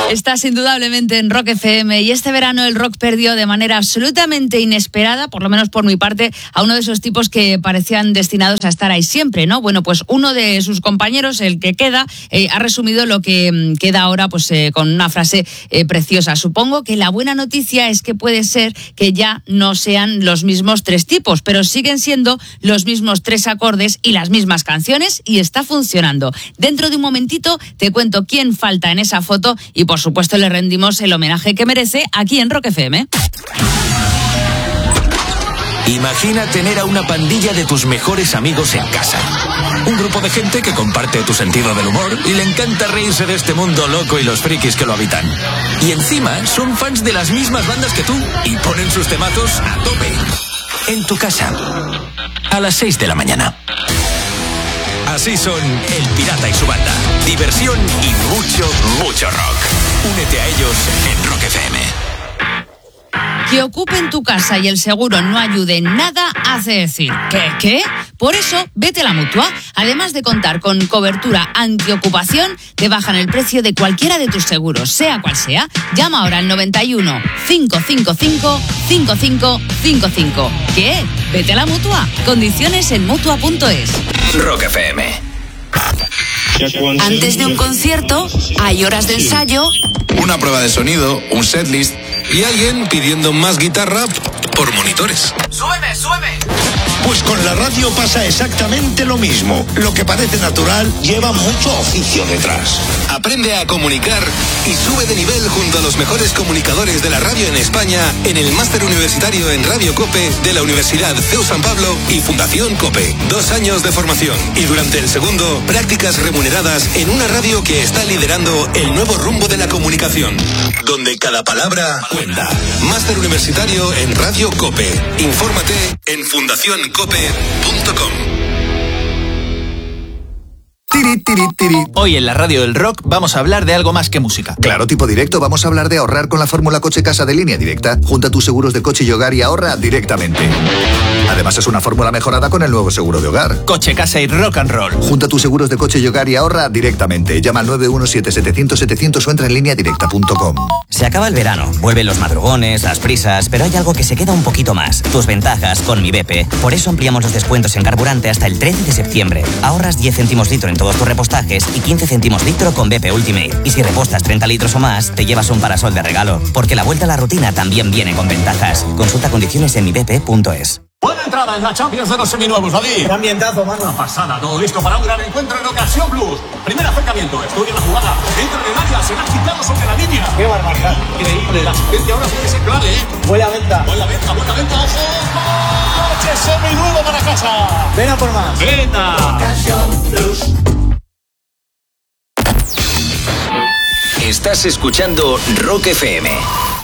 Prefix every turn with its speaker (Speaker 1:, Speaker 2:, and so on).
Speaker 1: Estás indudablemente en Rock FM y este verano el rock perdió de manera absolutamente inesperada, por lo menos por mi parte, a uno de esos tipos que parecían destinados a estar ahí siempre, ¿no? Bueno, pues uno de sus compañeros, el que queda, ha resumido lo que queda ahora pues con una frase preciosa. Supongo que la buena noticia es que puede ser que ya no sean los mismos tres tipos, pero siguen siendo los mismos tres acordes y las mismas canciones y está funcionando. Dentro de un momentito te cuento quién falta en esa foto y por supuesto le rendimos el homenaje que merece aquí en Rock FM.
Speaker 2: Imagina tener a una pandilla de tus mejores amigos en casa. Un grupo de gente que comparte tu sentido del humor y le encanta reírse de este mundo loco y los frikis que lo habitan. Y encima son fans de las mismas bandas que tú y ponen sus temazos a tope. En tu casa, a las 6 de la mañana. Así son El Pirata y su banda. Diversión y mucho, mucho rock. Únete a ellos en Rock FM.
Speaker 1: Que ocupen tu casa y el seguro no ayude en nada hace decir ¿qué? Por eso, vete a la Mutua. Además de contar con cobertura antiocupación, te bajan el precio de cualquiera de tus seguros, sea cual sea. Llama ahora al 91 555 5555. ¿Qué? Vete a la Mutua. Condiciones en Mutua.es.
Speaker 2: Rock FM.
Speaker 1: Antes de un concierto, hay horas de ensayo,
Speaker 3: una prueba de sonido, un setlist y alguien pidiendo más guitarra por monitores.
Speaker 2: ¡Súbeme!
Speaker 4: Pues con la radio pasa exactamente lo mismo. Lo que parece natural lleva mucho oficio detrás.
Speaker 3: Aprende a comunicar y sube de nivel junto a los mejores comunicadores de la radio en España en el Máster Universitario en Radio COPE de la Universidad CEU San Pablo y Fundación COPE. 2 años de formación y durante el segundo, prácticas remuneradas en una radio que está liderando el nuevo rumbo de la comunicación, donde cada palabra cuenta. Máster Universitario en Radio COPE. Infórmate en fundacioncope.com.
Speaker 2: Hoy en la radio del rock vamos a hablar de algo más que música.
Speaker 5: Claro, tipo directo, vamos a hablar de ahorrar con la fórmula Coche Casa de Línea Directa. Junta tus seguros de coche y hogar y ahorra directamente. Además es una fórmula mejorada con el nuevo seguro de hogar.
Speaker 2: Coche, casa y rock and roll.
Speaker 5: Junta tus seguros de coche y hogar y ahorra directamente. Llama al 917-700-700 o entra en lineadirecta.com.
Speaker 6: Se acaba el verano, vuelven los madrugones, las prisas, pero hay algo que se queda un poquito más. Tus ventajas con Mi BP. Por eso ampliamos los descuentos en carburante hasta el 13 de septiembre. Ahorras 10 céntimos litro en todos tus repostajes y 15 céntimos litro con BP Ultimate. Y si repostas 30 litros o más, te llevas un parasol de regalo. Porque la vuelta a la rutina también viene con ventajas. Consulta condiciones en mibp.es.
Speaker 7: Buena entrada en la Champions de los seminuevos, David.
Speaker 8: Qué ambientazo, mano.
Speaker 7: Una pasada, todo listo para un gran encuentro en Ocasión Plus. Primer acercamiento, estudia la jugada. Entra en el área, se ha quitado sobre la línea.
Speaker 8: Qué barbaridad.
Speaker 7: Increíble, la asistencia ahora puede ser clave, ¿eh?
Speaker 8: Buena venta.
Speaker 7: Buena venta, ojo. Coche seminuevo para casa.
Speaker 8: Ven a por más.
Speaker 7: Venga.
Speaker 8: Ocasión Plus.
Speaker 2: Estás escuchando Rock FM.